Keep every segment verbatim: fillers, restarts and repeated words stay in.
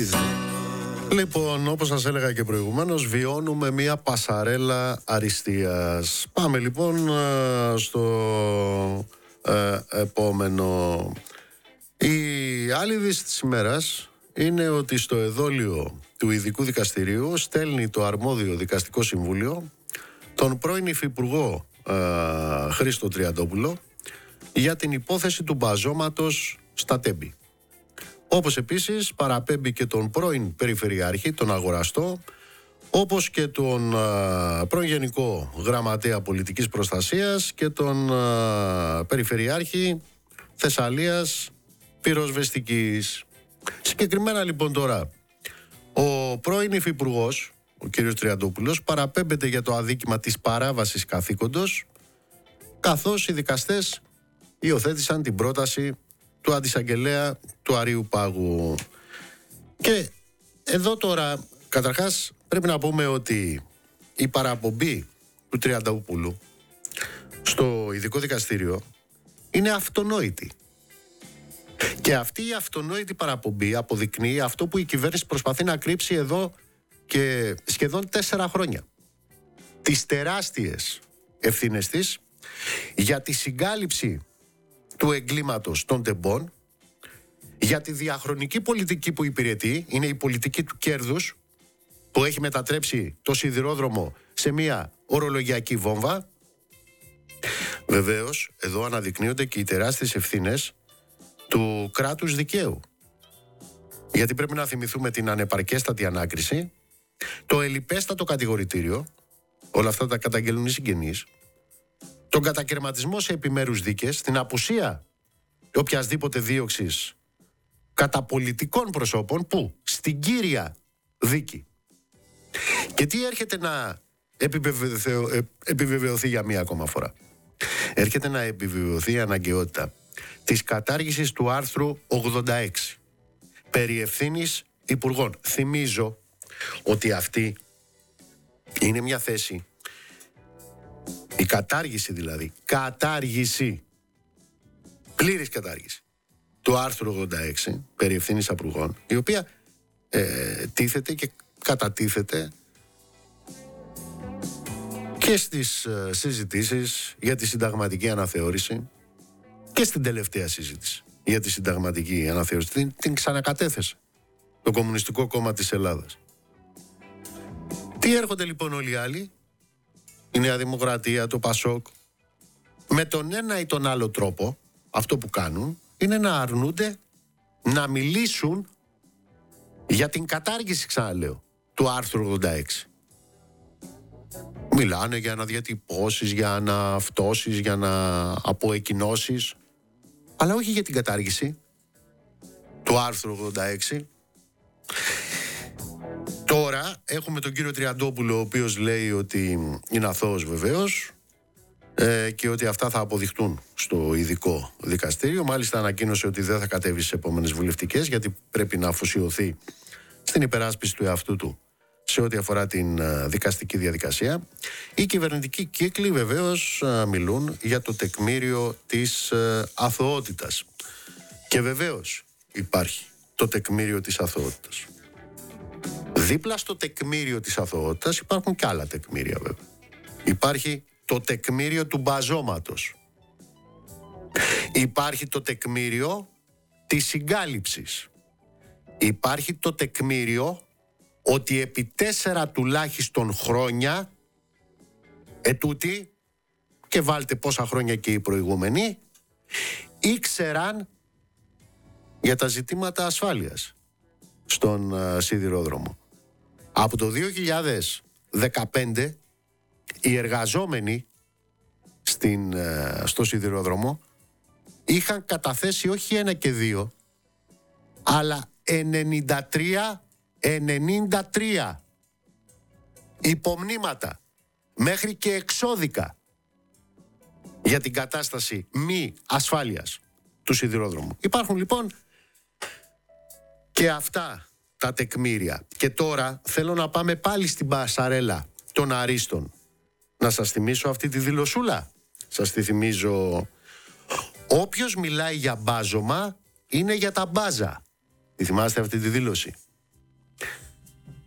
Συνεχίζει. Λοιπόν, όπως σας έλεγα και προηγουμένως, βιώνουμε μια πασαρέλα αριστείας. Πάμε λοιπόν στο ε, επόμενο. Η άλλη είδηση της ημέρας είναι ότι στο εδόλιο του Ειδικού Δικαστηρίου στέλνει το αρμόδιο δικαστικό συμβούλιο τον πρώην υφυπουργό ε, Χρήστο Τριαντόπουλο για την υπόθεση του μπαζώματος στα Τέμπη. Όπως επίσης παραπέμπει και τον πρώην Περιφερειάρχη, τον Αγοραστό, όπως και τον α, πρώην Γενικό Γραμματέα Πολιτικής Προστασίας και τον α, Περιφερειάρχη Θεσσαλίας Πυροσβεστικής. Συγκεκριμένα λοιπόν τώρα, ο πρώην υφυπουργός, ο κ. Τριαντόπουλος, παραπέμπεται για το αδίκημα της παράβασης καθήκοντος, καθώς οι δικαστές υιοθέτησαν την πρόταση του αντισαγγελέα του Αρείου Πάγου. Και εδώ τώρα, καταρχάς, πρέπει να πούμε ότι η παραπομπή του Τριαντόπουλου στο Ειδικό Δικαστήριο είναι αυτονόητη. Και αυτή η αυτονόητη παραπομπή αποδεικνύει αυτό που η κυβέρνηση προσπαθεί να κρύψει εδώ και σχεδόν τέσσερα χρόνια. Τις τεράστιες ευθύνες της για τη συγκάλυψη του εγκλήματος των τεμπών, για τη διαχρονική πολιτική που υπηρετεί, είναι η πολιτική του κέρδους που έχει μετατρέψει το σιδηρόδρομο σε μια ορολογιακή βόμβα. Βεβαίως, εδώ αναδεικνύονται και οι τεράστιες ευθύνες του κράτους δικαίου. Γιατί πρέπει να θυμηθούμε την ανεπαρκέστατη ανάκριση, το ελλιπέστατο κατηγορητήριο, όλα αυτά τα καταγγέλνουν οι συγγενείς, τον κατακαιρματισμό σε επιμέρους δίκες, την απουσία οποιασδήποτε δίωξης κατά πολιτικών προσώπων, που στην κύρια δίκη. Και τι έρχεται να επιβεβαιωθεί, επιβεβαιωθεί για μία ακόμα φορά? Έρχεται να επιβεβαιωθεί η αναγκαιότητα της κατάργησης του άρθρου ογδόντα έξι περί ευθύνης υπουργών. Θυμίζω ότι αυτή είναι μια θέση, η κατάργηση δηλαδή, κατάργηση, πλήρης κατάργηση του άρθρου ογδόντα έξι περί ευθύνης υπουργών, η οποία ε, τίθεται και κατατίθεται και στις ε, συζητήσεις για τη συνταγματική αναθεώρηση και στην τελευταία συζήτηση για τη συνταγματική αναθεώρηση. Την, την ξανακατέθεσε το Κομμουνιστικό Κόμμα της Ελλάδας. Τι έρχονται λοιπόν όλοι οι άλλοι, η Νέα Δημοκρατία, το Πασόκ, με τον ένα ή τον άλλο τρόπο, αυτό που κάνουν είναι να αρνούνται να μιλήσουν για την κατάργηση, ξαναλέω, του άρθρου ογδόντα έξι. Μιλάνε για αναδιατυπώσεις, για αναυτώσεις, για αποεκκοινώσεις, αλλά όχι για την κατάργηση του άρθρου ογδόντα έξι. Τώρα έχουμε τον κύριο Τριαντόπουλο, ο οποίος λέει ότι είναι αθώος βεβαίως ε, και ότι αυτά θα αποδειχτούν στο Ειδικό Δικαστήριο. Μάλιστα ανακοίνωσε ότι δεν θα κατέβει στις επόμενες βουλευτικές, γιατί πρέπει να αφοσιωθεί στην υπεράσπιση του εαυτού του σε ό,τι αφορά την uh, δικαστική διαδικασία. Οι κυβερνητικοί κύκλοι βεβαίως uh, μιλούν για το τεκμήριο της uh, αθωότητας. Και βεβαίως υπάρχει το τεκμήριο της αθωότητας. Δίπλα στο τεκμήριο της αθωότητας υπάρχουν και άλλα τεκμήρια βέβαια. Υπάρχει το τεκμήριο του μπαζώματος. Υπάρχει το τεκμήριο της συγκάλυψης. Υπάρχει το τεκμήριο ότι επί τέσσερα τουλάχιστον χρόνια, ετούτοι, και βάλτε πόσα χρόνια και οι προηγούμενοι, ήξεραν για τα ζητήματα ασφάλειας στον uh, σιδηρόδρομο. Από το δύο χιλιάδες δεκαπέντε οι εργαζόμενοι στην, uh, στο σιδηρόδρομο είχαν καταθέσει όχι ένα και δύο, αλλά ενενήντα τρία ενενήντα τρία υπομνήματα μέχρι και εξώδικα για την κατάσταση μη ασφάλειας του σιδηρόδρομου. Υπάρχουν λοιπόν και αυτά τα τεκμήρια. Και τώρα θέλω να πάμε πάλι στην πασαρέλα των αρίστων. Να σας θυμίσω αυτή τη δηλωσούλα. Σας τη θυμίζω. Όποιος μιλάει για μπάζωμα είναι για τα μπάζα. Τη θυμάστε αυτή τη δήλωση?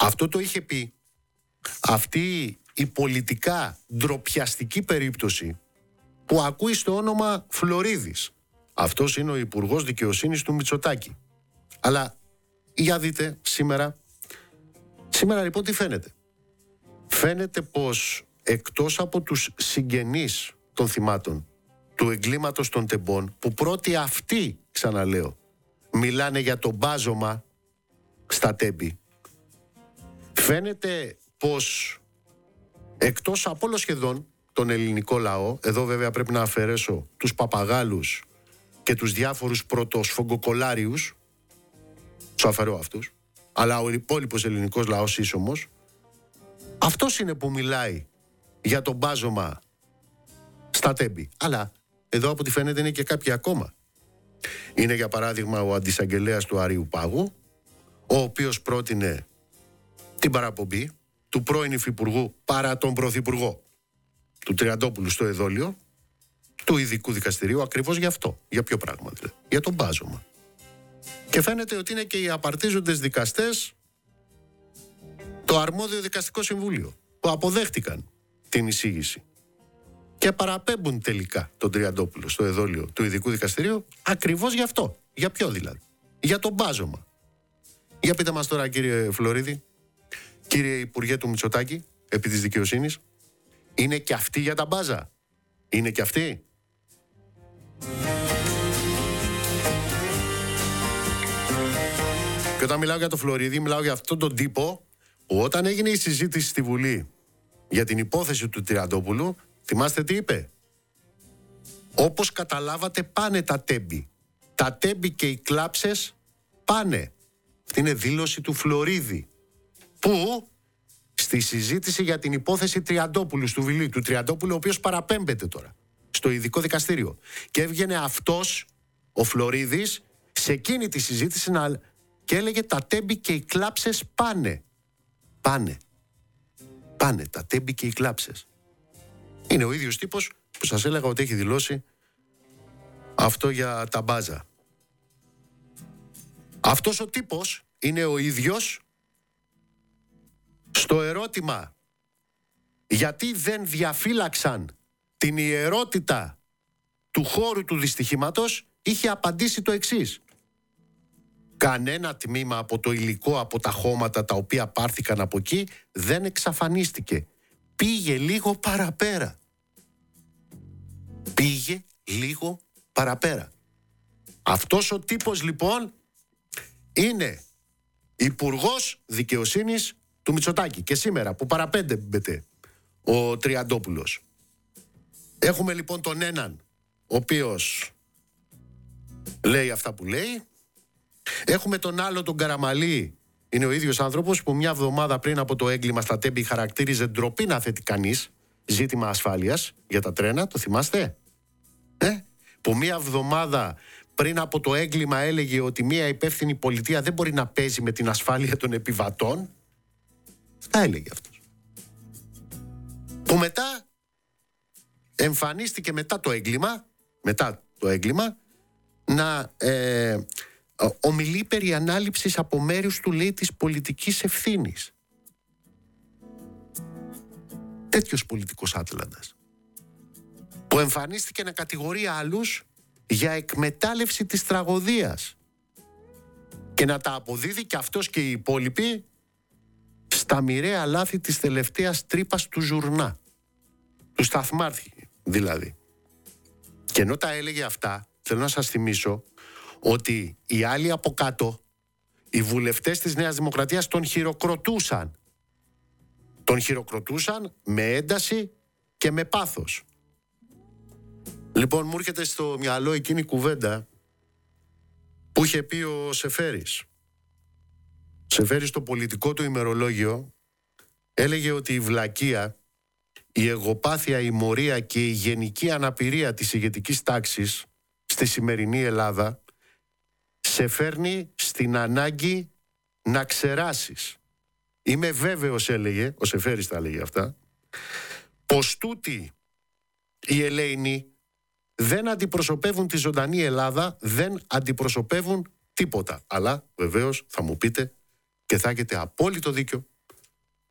Αυτό το είχε πει. Αυτή η πολιτικά ντροπιαστική περίπτωση που ακούει στο όνομα Φλωρίδης. Αυτός είναι ο Υπουργός Δικαιοσύνης του Μητσοτάκη. Αλλά για δείτε σήμερα. Σήμερα λοιπόν τι φαίνεται. Φαίνεται πως εκτός από τους συγγενείς των θυμάτων του εγκλήματος των τεμπών, που πρώτοι αυτοί, ξαναλέω, μιλάνε για το μπάζωμα στα τέμπη, φαίνεται πως εκτός από όλο σχεδόν τον ελληνικό λαό, εδώ βέβαια πρέπει να αφαιρέσω τους παπαγάλους και τους διάφορους πρωτοσφογκοκολάριους, τους αφαιρώ αυτούς, αλλά ο υπόλοιπος ελληνικός λαός ίσομος, αυτός είναι που μιλάει για το μπάζωμα στα τέμπη. Αλλά εδώ από ό,τι φαίνεται είναι και κάποιοι ακόμα. Είναι για παράδειγμα ο αντισαγγελέας του Αρείου Πάγου, ο οποίος πρότεινε την παραπομπή του πρώην υφυπουργού παρά τον πρωθυπουργό του Τριαντόπουλου στο εδόλιο του ειδικού δικαστηρίου, ακριβώς για αυτό. Για ποιο πράγμα δηλαδή? Για το μπάζωμα. Και φαίνεται ότι είναι και οι απαρτίζοντες δικαστές, το αρμόδιο δικαστικό συμβούλιο, που αποδέχτηκαν την εισήγηση και παραπέμπουν τελικά τον Τριαντόπουλο στο εδόλιο του ειδικού δικαστηρίου ακριβώς γι' αυτό. Για ποιο δηλαδή? Για το μπάζωμα. Για πείτε μας τώρα, κύριε Φλωρίδη, κύριε Υπουργέ του Μητσοτάκη, επί της δικαιοσύνης, είναι και αυτοί για τα μπάζα? Είναι και αυτοί? Και όταν μιλάω για το Φλωρίδη, μιλάω για αυτόν τον τύπο που όταν έγινε η συζήτηση στη Βουλή για την υπόθεση του Τριαντόπουλου, θυμάστε τι είπε? Όπως καταλάβατε, πάνε τα τέμπη. Τα τέμπη και οι κλάψες πάνε. Αυτή είναι δήλωση του Φλωρίδη, που στη συζήτηση για την υπόθεση Τριαντόπουλου, του Βιλή, του Τριαντόπουλου, ο οποίος παραπέμπεται τώρα στο ειδικό δικαστήριο. Και έβγαινε αυτός, ο Φλωρίδης, σε εκείνη τη συζήτηση να... και έλεγε τα τέμπη και οι κλάψες πάνε. Πάνε. Πάνε τα τέμπη και οι κλάψες. Είναι ο ίδιος τύπος που σας έλεγα ότι έχει δηλώσει αυτό για τα μπάζα. Αυτός ο τύπος είναι ο ίδιος στο ερώτημα γιατί δεν διαφύλαξαν την ιερότητα του χώρου του δυστυχήματος, είχε απαντήσει το εξής: κανένα τμήμα από το υλικό, από τα χώματα τα οποία πάρθηκαν από εκεί δεν εξαφανίστηκε. Πήγε λίγο παραπέρα. Πήγε λίγο παραπέρα. Αυτός ο τύπος λοιπόν είναι Υπουργός Δικαιοσύνης του Μητσοτάκη. Και σήμερα που παραπέμπεται ο Τριαντόπουλος, έχουμε λοιπόν τον έναν ο οποίος λέει αυτά που λέει. Έχουμε τον άλλο, τον Καραμαλή, είναι ο ίδιος άνθρωπος που μια εβδομάδα πριν από το έγκλημα στα τέμπη χαρακτήριζε ντροπή να θέτει κανείς ζήτημα ασφάλειας για τα τρένα, το θυμάστε? Ε? Που μια εβδομάδα πριν από το έγκλημα έλεγε ότι μια υπεύθυνη πολιτεία δεν μπορεί να παίζει με την ασφάλεια των επιβατών. Αυτά έλεγε αυτός. Που μετά εμφανίστηκε μετά το έγκλημα, μετά το έγκλημα, να ε, ομιλεί περί ανάληψης από μέρους του, λέει, της πολιτικής ευθύνης. Τέτοιος πολιτικός άτλαντας, που εμφανίστηκε να κατηγορεί άλλους για εκμετάλλευση της τραγωδίας και να τα αποδίδει και αυτός και οι υπόλοιποι στα μοιραία λάθη της τελευταίας τρύπας του Ζουρνά, του Σταθμάρχη δηλαδή. Και ενώ τα έλεγε αυτά, θέλω να σας θυμίσω ότι οι άλλοι από κάτω, οι βουλευτές της Νέας Δημοκρατίας, τον χειροκροτούσαν. Τον χειροκροτούσαν με ένταση και με πάθος. Λοιπόν, μου έρχεται στο μυαλό εκείνη η κουβέντα που είχε πει ο Σεφέρης. Ο Σεφέρης στο πολιτικό του ημερολόγιο έλεγε ότι η βλακεία, η εγωπάθεια, η μορία και η γενική αναπηρία της ηγετικής τάξης στη σημερινή Ελλάδα σε φέρνει στην ανάγκη να ξεράσεις. Είμαι βέβαιος, έλεγε, ο Σεφέρης τα έλεγε αυτά, πως τούτοι οι ελέηνοι δεν αντιπροσωπεύουν τη ζωντανή Ελλάδα, δεν αντιπροσωπεύουν τίποτα. Αλλά βεβαίως θα μου πείτε και θα έχετε απόλυτο δίκιο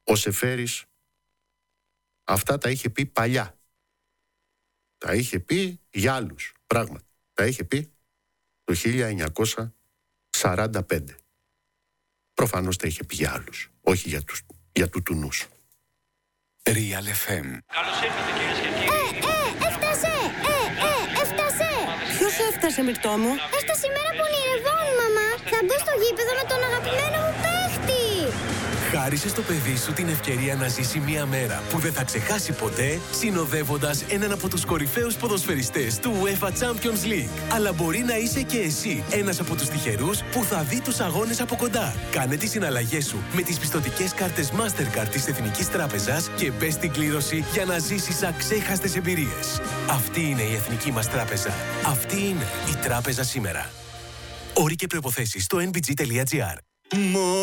Ο Σεφέρης αυτά τα είχε πει παλιά. Τα είχε πει για άλλους πράγματα. Τα είχε πει το χίλια εννιακόσια σαράντα πέντε. Προφανώς τα είχε πει για άλλους, όχι για, τους, για τούτουνους. Real εφ εμ. Καλώς ήρθατε κυρίες και κύριοι. Ε, ε, έφτασε! Ε, ε, έφτασε! Ποιος έφτασε, Μυρτώ μου? Έφτασε η μέρα που ονειρευόμουν, μαμά. Θα μπω στο γήπεδο με τον αγαπημένο μου παίχτη. Χάρισε στο παιδί σου την ευκαιρία να ζήσει μια μέρα που δεν θα ξεχάσει ποτέ, συνοδεύοντας έναν από τους κορυφαίους ποδοσφαιριστές του UEFA Champions League. Αλλά μπορεί να είσαι και εσύ ένας από τους τυχερούς που θα δει τους αγώνες από κοντά. Κάνε τις συναλλαγές σου με τις πιστωτικές κάρτες Mastercard της Εθνικής Τράπεζας και μπες στην κλήρωση για να ζήσεις αξέχαστες εμπειρίες. Αυτή είναι η Εθνική μας Τράπεζα. Αυτή είναι η Τράπεζα σήμερα. Όροι και προϋποθέσεις στο εν μπι τζι τελεία τζι άρ.